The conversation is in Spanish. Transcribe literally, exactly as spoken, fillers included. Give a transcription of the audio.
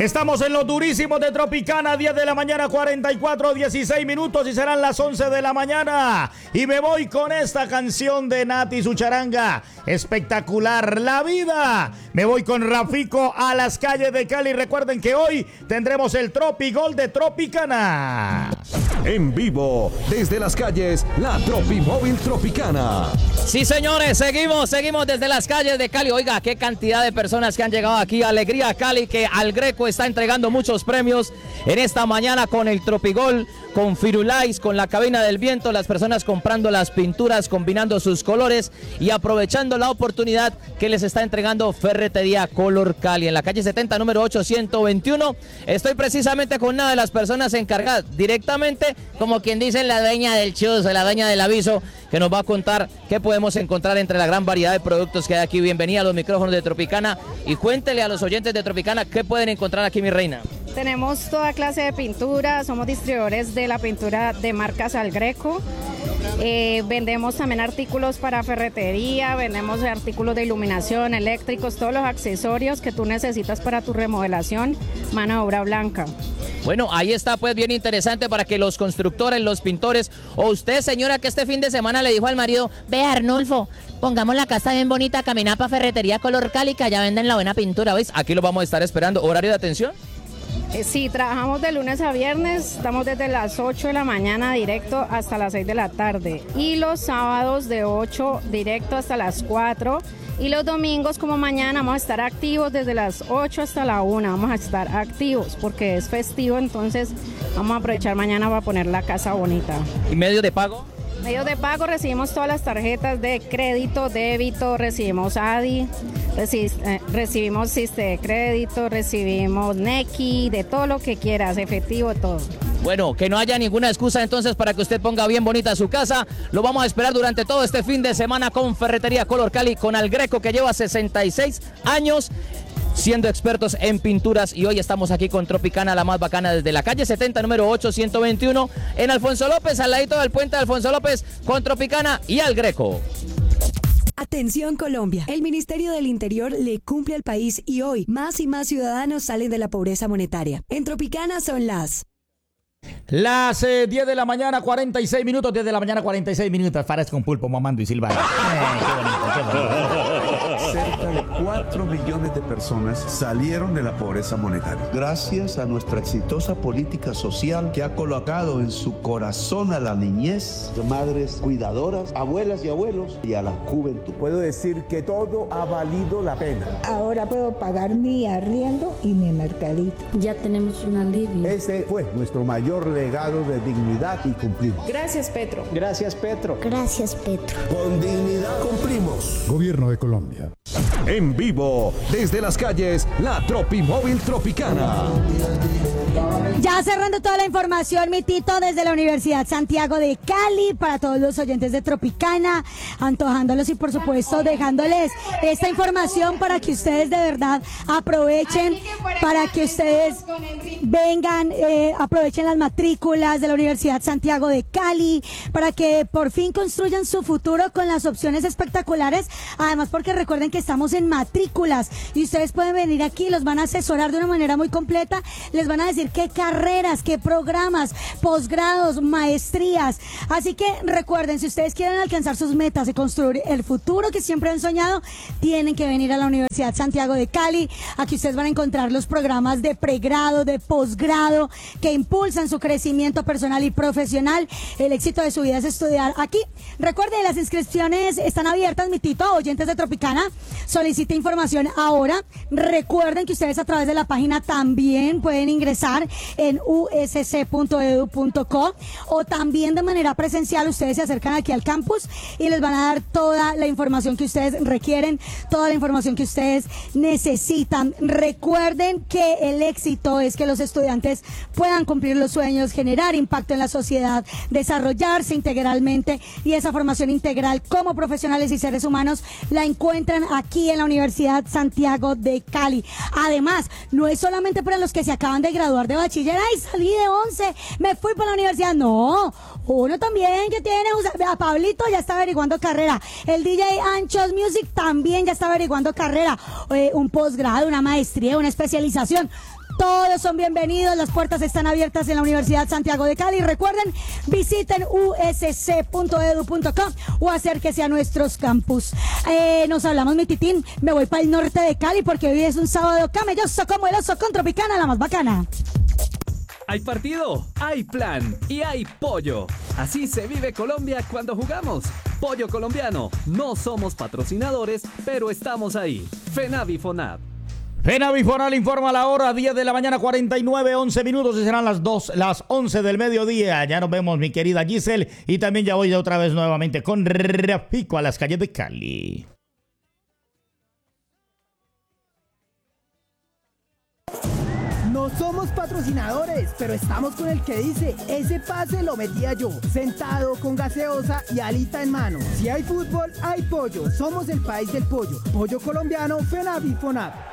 Estamos en los durísimos de Tropicana, diez de la mañana, cuarenta y cuatro, dieciséis minutos y serán las once de la mañana. Y me voy con esta canción de Nati y su charanga. Espectacular, La Vida. Me voy con Rafico a las calles de Cali. Recuerden que hoy tendremos el Tropigol de Tropicana. En vivo, desde las calles, la Tropimóvil Tropicana. Sí, señores, seguimos, seguimos desde las calles de Cali. Oiga, qué cantidad de personas que han llegado aquí. Alegría Cali, que al Greco está entregando muchos premios en esta mañana con el Tropigol, con Firulais, con la cabina del viento. Las personas comprando las pinturas, combinando sus colores y aprovechando la oportunidad que les está entregando Ferretería Color Cali. En la calle setenta, número ochocientos veintiuno. Estoy precisamente con una de las personas encargadas directamente, como quien dice, la dueña del chuzo, la dueña del aviso, que nos va a contar qué podemos encontrar entre la gran variedad de productos que hay aquí. Bienvenida a los micrófonos de Tropicana y cuéntele a los oyentes de Tropicana qué pueden encontrar aquí, mi reina. Tenemos toda clase de pintura, somos distribuidores de la pintura de marcas Al Greco. Eh, vendemos también artículos para ferretería, vendemos artículos de iluminación, eléctricos, todos los accesorios que tú necesitas para tu remodelación, mano de obra blanca. Bueno, ahí está, pues, bien interesante para que los constructores, los pintores, o usted, señora, que este fin de semana le dijo al marido: ve, Arnulfo, pongamos la casa bien bonita, caminar para Ferretería Color Cali, que allá venden la buena pintura, ¿veis? Aquí lo vamos a estar esperando. ¿Horario de atención? Eh, sí, trabajamos de lunes a viernes, estamos desde las ocho de la mañana directo hasta las seis de la tarde. Y los sábados de ocho directo hasta las cuatro. Y los domingos, como mañana, vamos a estar activos desde las ocho hasta la una. Vamos a estar activos porque es festivo, entonces vamos a aprovechar mañana para poner la casa bonita. ¿Y medio de pago? Medios de pago, recibimos todas las tarjetas de crédito, débito, recibimos A D I, reci eh, recibimos Siste de crédito, recibimos Nequi, de todo lo que quieras, efectivo, todo. Bueno, que no haya ninguna excusa entonces para que usted ponga bien bonita su casa. Lo vamos a esperar durante todo este fin de semana con Ferretería Color Cali, con Al Greco, que lleva sesenta y seis años siendo expertos en pinturas, y hoy estamos aquí con Tropicana, la más bacana, desde la calle setenta, número ochocientos veintiuno, en Alfonso López, al ladito del puente de Alfonso López, con Tropicana y Al Greco. Atención Colombia, el Ministerio del Interior le cumple al país y hoy más y más ciudadanos salen de la pobreza monetaria. En Tropicana son las... Las eh, diez de la mañana, cuarenta y seis minutos, diez de la mañana, cuarenta y seis minutos. Fares con pulpo, mamando y silbando. Eh, qué bonito, qué bonito. Cerca de cuatro millones de personas salieron de la pobreza monetaria. Gracias a nuestra exitosa política social que ha colocado en su corazón a la niñez, madres cuidadoras, abuelas y abuelos, y a la juventud. Puedo decir que todo ha valido la pena. Ahora puedo pagar mi arriendo y mi mercadito. Ya tenemos un alivio. Este fue nuestro mayor legado de dignidad y cumplimos. Gracias, Petro. Gracias, Petro. Gracias, Petro. Con dignidad cumplimos. Gobierno de Colombia. En vivo, desde las calles, la Tropimóvil Tropicana. Ya cerrando toda la información, mi Tito, desde la Universidad Santiago de Cali, para todos los oyentes de Tropicana, antojándolos y por supuesto dejándoles esta información para que ustedes de verdad aprovechen, para que ustedes vengan, eh, aprovechen las matrículas de la Universidad Santiago de Cali, para que por fin construyan su futuro con las opciones espectaculares, además porque recuerden que estamos en matrículas y ustedes pueden venir aquí, los van a asesorar de una manera muy completa, les van a decir qué carreras, qué programas, posgrados, maestrías. Así que recuerden, si ustedes quieren alcanzar sus metas y construir el futuro que siempre han soñado, tienen que venir a la Universidad Santiago de Cali. Aquí ustedes van a encontrar los programas de pregrado, de posgrado, que impulsan su crecimiento personal y profesional. El éxito de su vida es estudiar aquí. Recuerden, las inscripciones están abiertas, mi Tito, oyentes de Tropicana. Solicite información ahora. Recuerden que ustedes a través de la página también pueden ingresar en u s c punto e d u punto co, o también de manera presencial ustedes se acercan aquí al campus y les van a dar toda la información que ustedes requieren, toda la información que ustedes necesitan. Recuerden que el éxito es que los estudiantes puedan cumplir los sueños, generar impacto en la sociedad, desarrollarse integralmente, y esa formación integral como profesionales y seres humanos la encuentran aquí en la Universidad Santiago de Cali. Además, no es solamente para los que se acaban de graduar de bachiller, ay, salí de once, me fui para la universidad. No, uno también que tiene, a Pablito ya está averiguando carrera, el D J Anchos Music también ya está averiguando carrera, eh, un posgrado, una maestría, una especialización. Todos son bienvenidos, las puertas están abiertas en la Universidad Santiago de Cali. Recuerden, visiten u s c punto e d u punto com o acérquese a nuestros campus. Eh, nos hablamos, mi titín, me voy para el norte de Cali porque hoy es un sábado camelloso como el oso con Tropicana, la más bacana. Hay partido, hay plan y hay pollo. Así se vive Colombia cuando jugamos. Pollo colombiano. No somos patrocinadores, pero estamos ahí. FENAVI FONAP. FENAVI FONAP informa la hora, diez de la mañana, cuarenta y nueve, once minutos y serán las dos, las once del mediodía. Ya nos vemos, mi querida Giselle, y también ya voy de otra vez nuevamente con Rafico a las calles de Cali. No somos patrocinadores, pero estamos con el que dice, ese pase lo metía yo, sentado con gaseosa y alita en mano. Si hay fútbol, hay pollo. Somos el país del pollo. Pollo colombiano, FENAVI FONAP.